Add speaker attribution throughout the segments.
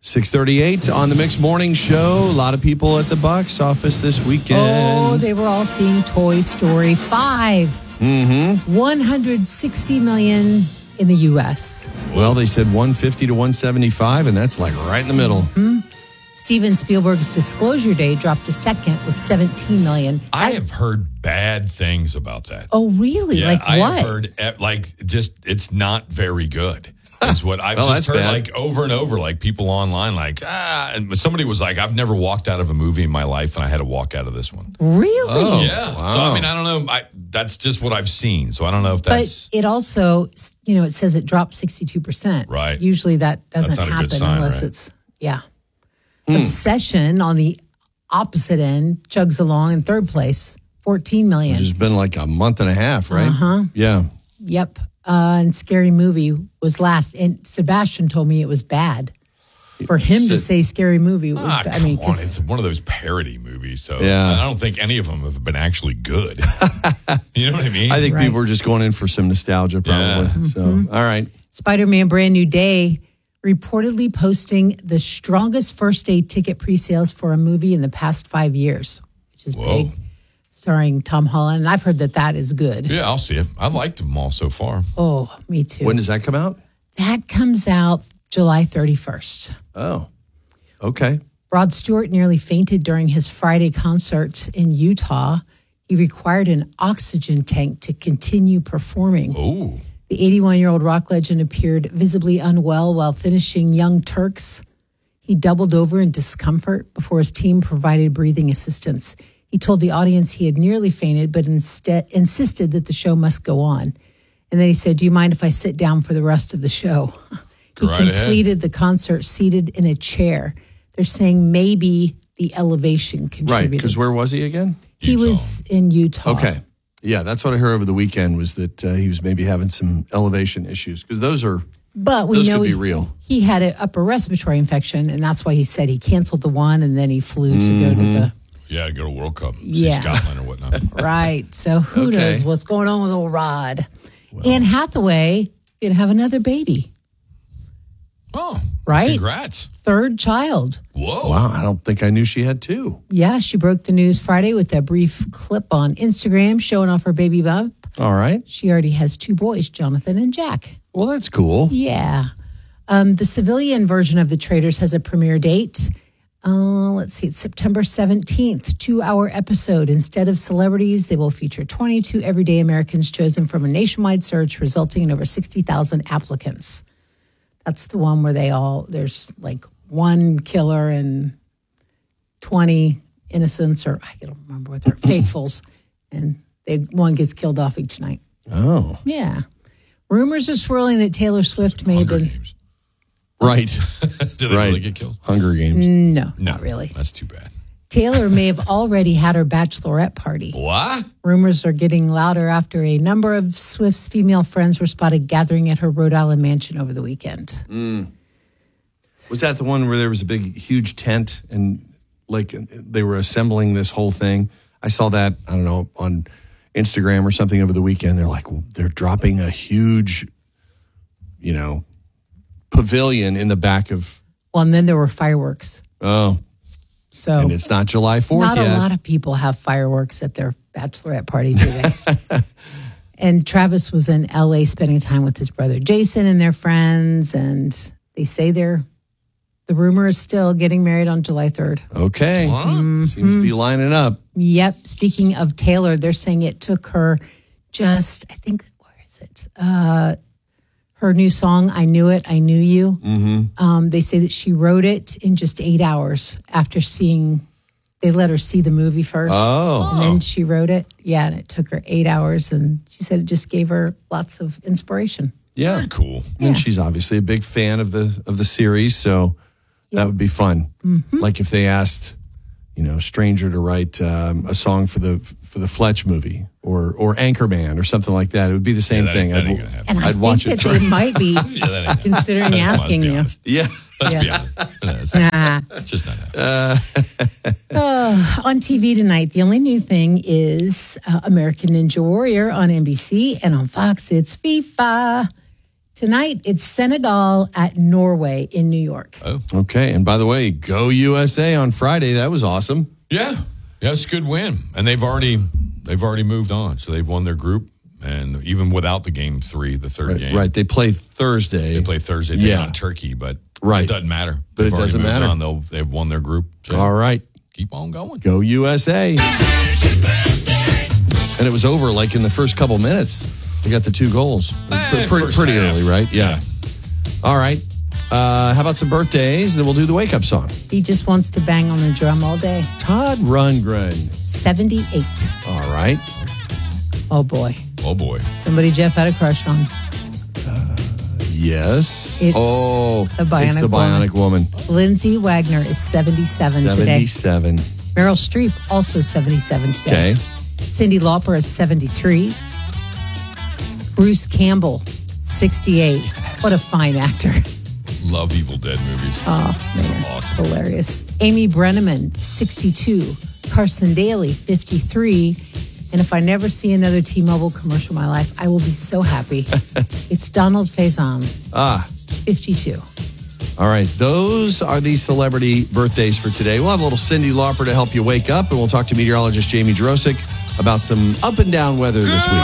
Speaker 1: 6:38 on the Mix Morning Show. A lot of people at the box office this weekend.
Speaker 2: Oh, they were all seeing Toy Story 5.
Speaker 1: Mm-hmm.
Speaker 2: $160 million in the U.S.
Speaker 1: Well, they said 150 to 175, and that's like right in the middle.
Speaker 2: Mm-hmm. Steven Spielberg's Disclosure Day dropped to second with $17 million.
Speaker 3: I have heard bad things about that.
Speaker 2: Oh, really?
Speaker 3: Yeah,
Speaker 2: like what?
Speaker 3: I have heard, it's not very good. Is what I've just heard,
Speaker 1: bad.
Speaker 3: like, over and over, like, people online, like, and somebody was like, I've never walked out of a movie in my life, and I had to walk out of this one.
Speaker 2: Really?
Speaker 1: Oh,
Speaker 3: yeah.
Speaker 1: wow.
Speaker 3: So, I mean, I don't know. That's just what I've seen. So, I don't know if that's...
Speaker 2: But it also, it says it dropped 62%.
Speaker 3: Right.
Speaker 2: Usually that doesn't
Speaker 3: That's not a
Speaker 2: happen
Speaker 3: good sign,
Speaker 2: unless
Speaker 3: right?
Speaker 2: it's, Obsession on the opposite end chugs along in third place, $14 million.
Speaker 1: Which has been like a month and a half, right?
Speaker 2: Uh-huh.
Speaker 1: Yeah.
Speaker 2: Yep. And Scary Movie was last. And Sebastian told me it was bad. For him to say Scary Movie was bad. I mean,
Speaker 3: come on. It's one of those parody movies. So
Speaker 1: Yeah.
Speaker 3: I don't think any of them have been actually good. You know what I mean?
Speaker 1: I think people are just going in for some nostalgia, probably.
Speaker 3: Yeah.
Speaker 1: So, all right.
Speaker 2: Spider-Man Brand New Day reportedly posting the strongest first day ticket pre-sales for a movie in the past 5 years, which is big, starring Tom Holland. And I've heard that is good.
Speaker 3: Yeah, I'll see it. I liked them all so far.
Speaker 2: Oh, me too.
Speaker 1: When does that come out?
Speaker 2: That comes out July 31st.
Speaker 1: Oh, okay.
Speaker 2: Rod Stewart nearly fainted during his Friday concert in Utah. He required an oxygen tank to continue performing.
Speaker 3: Oh.
Speaker 2: The 81-year-old rock legend appeared visibly unwell while finishing Young Turks. He doubled over in discomfort before his team provided breathing assistance. He told the audience he had nearly fainted, but instead insisted that the show must go on. And then he said, "Do you mind if I sit down for the rest of the show?" He completed the concert seated in a chair. They're saying maybe the elevation contributed.
Speaker 1: Right, because where was he again?
Speaker 2: He was in Utah.
Speaker 1: Okay. Yeah, that's what I heard over the weekend was that he was maybe having some elevation issues because those could be real.
Speaker 2: He had an upper respiratory infection, and that's why he said he canceled the one, and then he flew to go to the...
Speaker 3: Yeah, to go to World Cup, see Scotland or whatnot.
Speaker 2: Right. So who knows what's going on with old Rod. Anne Hathaway going to have another baby.
Speaker 3: Oh,
Speaker 2: right?
Speaker 3: Congrats.
Speaker 2: Third child.
Speaker 3: Whoa.
Speaker 1: Wow, I don't think I knew she had two.
Speaker 2: Yeah, she broke the news Friday with a brief clip on Instagram showing off her baby bump.
Speaker 1: All right.
Speaker 2: She already has two boys, Jonathan and Jack.
Speaker 1: Well, that's cool.
Speaker 2: Yeah. The civilian version of The Traitors has a premiere date. Let's see, it's September 17th, 2-hour episode. Instead of celebrities, they will feature 22 everyday Americans chosen from a nationwide search, resulting in over 60,000 applicants. That's the one where there's like one killer and 20 innocents, or I don't remember what they're, faithfuls, and one gets killed off each night.
Speaker 1: Oh.
Speaker 2: Yeah. Rumors are swirling that Taylor Swift may have been...
Speaker 3: Games.
Speaker 1: Right.
Speaker 3: Did they really get killed?
Speaker 1: Hunger Games.
Speaker 2: No, not really.
Speaker 3: That's too bad.
Speaker 2: Taylor may have already had her bachelorette party.
Speaker 3: What?
Speaker 2: Rumors are getting louder after a number of Swift's female friends were spotted gathering at her Rhode Island mansion over the weekend.
Speaker 1: Was that the one where there was a big, huge tent and like they were assembling this whole thing? I saw that, I don't know, on Instagram or something over the weekend. They're dropping a huge, pavilion in the back of.
Speaker 2: Well, and then there were fireworks.
Speaker 1: Oh.
Speaker 2: So.
Speaker 1: And it's not July 4th
Speaker 2: not
Speaker 1: yet.
Speaker 2: Not a lot of people have fireworks at their bachelorette party, do they? And Travis was in LA spending time with his brother Jason and their friends, and they say the rumor is still getting married on July 3rd.
Speaker 1: Okay. Seems to be lining up.
Speaker 2: Yep. Speaking of Taylor, they're saying it took her where is it? Her new song, I Knew It, I Knew You. Mm-hmm. They say that she wrote it in just 8 hours after they let her see the movie first.
Speaker 1: Oh.
Speaker 2: And then she wrote it. Yeah, and it took her 8 hours. And she said it just gave her lots of inspiration.
Speaker 1: Yeah.
Speaker 3: Very cool.
Speaker 1: And she's obviously a big fan of the series, so that would be fun. Mm-hmm. Like if they asked, Stranger to write a song for the Fletch movie or Anchorman or something like that. It would be the same thing. I'd watch it.
Speaker 2: They might be considering asking you.
Speaker 1: Yeah.
Speaker 3: Let's be honest. It's just not happening.
Speaker 2: On TV tonight, the only new thing is American Ninja Warrior on NBC, and on Fox, it's FIFA. Tonight, it's Senegal at Norway in New York.
Speaker 3: Oh,
Speaker 1: Okay. And by the way, go USA on Friday. That was awesome.
Speaker 3: yeah, it's a good win, and they've already moved on, so they've won their group, and even without the game 3, the third game,
Speaker 1: Right. They play Thursday.
Speaker 3: They play Thursday
Speaker 1: Yeah.
Speaker 3: on Turkey, but
Speaker 1: Right.
Speaker 3: it doesn't matter.
Speaker 1: But
Speaker 3: They've
Speaker 1: it
Speaker 3: already
Speaker 1: doesn't
Speaker 3: moved
Speaker 1: matter.
Speaker 3: on. They've won their group. So
Speaker 1: All right.
Speaker 3: keep on going.
Speaker 1: Go USA. And it was over like in the first couple minutes. They got the 2 goals.
Speaker 3: First
Speaker 1: Pretty
Speaker 3: half.
Speaker 1: early, right? Yeah. All right. How about some birthdays? And then we'll do the wake-up song.
Speaker 2: He just wants to bang on the drum all day.
Speaker 1: Todd Rundgren.
Speaker 2: 78.
Speaker 1: All right.
Speaker 2: Oh, boy.
Speaker 3: Oh boy,
Speaker 2: Somebody Jeff had a crush on.
Speaker 1: Yes.
Speaker 2: It's the Bionic
Speaker 1: It's the Bionic Woman.
Speaker 2: Lindsay Wagner is 77 today.
Speaker 1: 77.
Speaker 2: Meryl Streep, also 77 today.
Speaker 1: Okay.
Speaker 2: Cyndi Lauper is 73. Bruce Campbell, 68. What a fine actor.
Speaker 3: love Evil Dead movies.
Speaker 2: Oh, man.
Speaker 3: Awesome.
Speaker 2: Hilarious. Amy Brenneman, 62. Carson Daly, 53. And if I never see another T-Mobile commercial in my life, I will be so happy. It's Donald Faison, 52.
Speaker 1: All right. Those are the celebrity birthdays for today. We'll have a little Cyndi Lauper to help you wake up, and we'll talk to meteorologist Jamie Drosick about some up and down weather this week.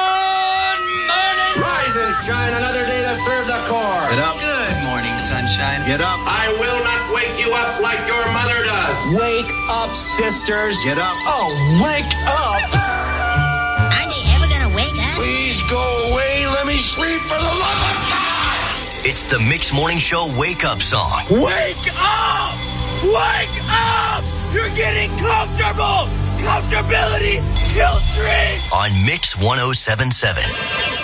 Speaker 4: Rise and shine, another day to serve the core.
Speaker 5: Get up.
Speaker 6: Good morning, sunshine.
Speaker 5: Get up.
Speaker 4: I will not wake you up like your mother does.
Speaker 6: Wake up, sisters.
Speaker 5: Get up.
Speaker 6: Oh, wake up.
Speaker 7: Are they ever gonna wake up?
Speaker 4: Please go away. Let me sleep for the love of God.
Speaker 5: It's the Mix Morning Show wake-up song.
Speaker 6: Wake up. Wake up. You're getting comfortable. Comfortability kills dreams.
Speaker 5: On Mix 107.7.